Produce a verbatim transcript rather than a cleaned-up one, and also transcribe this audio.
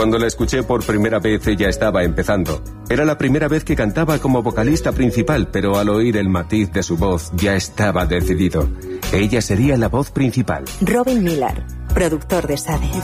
Cuando la escuché por primera vez, ella estaba empezando. Era la primera vez que cantaba como vocalista principal, pero al oír el matiz de su voz, ya estaba decidido. Ella sería la voz principal. Robin Millar, productor de Sade.